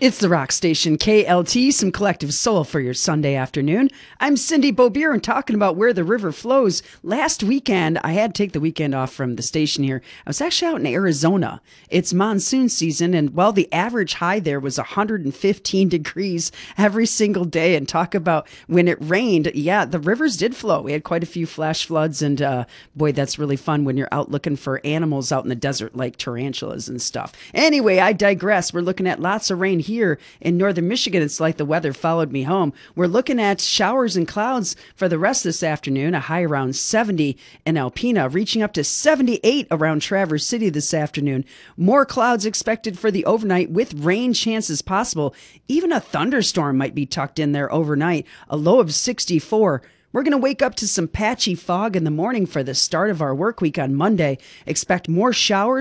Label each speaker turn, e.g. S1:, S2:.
S1: It's the rock station KLT, some collective soul for your Sunday afternoon. I'm Cindy Beaubier and talking about where the river flows. Last weekend, I had to take the weekend off from the station here. I was actually out in Arizona. It's monsoon season, and well, the average high there was 115 degrees every single day. And talk about when it rained, yeah, the rivers did flow. We had quite a few flash floods, and boy, that's really fun when you're out looking for animals out in the desert like tarantulas and stuff. Anyway, I digress. We're looking at lots of rain here in northern Michigan. It's like the weather followed me home. We're looking at showers and clouds for the rest of this afternoon, a high around 70 in Alpena, reaching up to 78 around Traverse City this afternoon. More clouds expected for the overnight with rain chances possible. Even a thunderstorm might be tucked in there overnight, a low of 64. We're going to wake up to some patchy fog in the morning for the start of our work week on Monday. Expect more showers